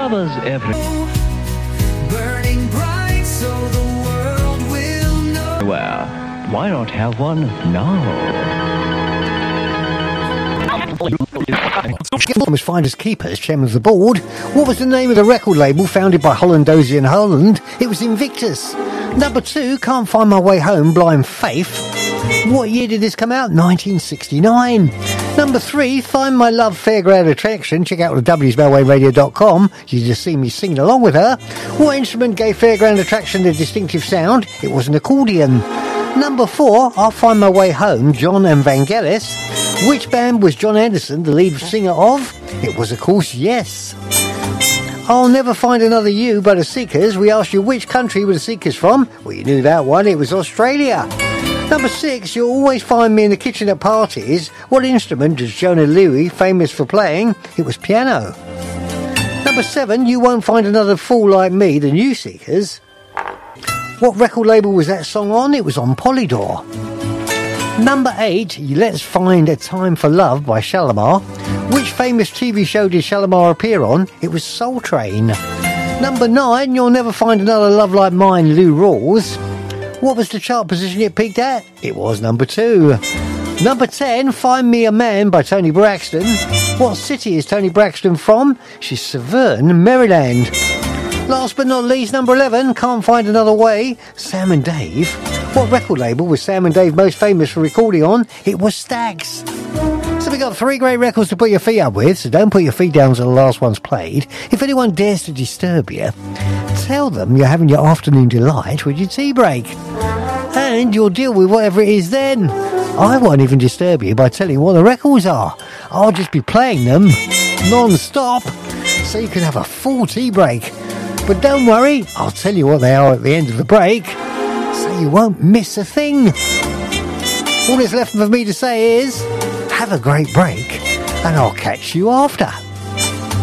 covers every... Burning bright so the world will know. Well, why not have one now? Was finders keepers, chairman of the board. What was the name of the record label founded by Hollandosian Holland? It was Invictus. Number 2, Can't Find My Way Home, Blind Faith. What year did this come out? 1969. Number 3, Find My Love, Fairground Attraction. Check out the wsmelwayradio.com. You just see me singing along with her. What instrument gave Fairground Attraction a distinctive sound? It was an accordion. Number 4, I'll Find My Way Home, John and Vangelis. Which band was John Anderson the lead singer of? It was, of course, Yes. I'll Never Find Another You by the Seekers. We asked you which country were the Seekers from. Well, you knew that one. It was Australia. Number 6, You'll Always Find Me in the Kitchen at Parties. What instrument is Jonah Lewy famous for playing? It was piano. Number 7, You Won't Find Another Fool Like Me, the New Seekers. What record label was that song on? It was on Polydor. Number 8, Let's Find a Time for Love by Shalimar. Which famous TV show did Shalimar appear on? It was Soul Train. Number 9, You'll Never Find Another Love Like Mine, Lou Rawls. What was the chart position it peaked at? It was number 2. Number 10, Find Me a Man by Toni Braxton. What city is Toni Braxton from? She's Severn, Maryland. Last but not least, number 11, Can't Find Another Way, Sam and Dave. What record label was Sam and Dave most famous for recording on? It was Stax. So we got 3 great records to put your feet up with, so don't put your feet down until the last one's played. If anyone dares to disturb you, tell them you're having your afternoon delight with your tea break. And you'll deal with whatever it is then. I won't even disturb you by telling you what the records are. I'll just be playing them non-stop, so you can have a full tea break. But don't worry, I'll tell you what they are at the end of the break, so you won't miss a thing. All that's left for me to say is, have a great break, and I'll catch you after.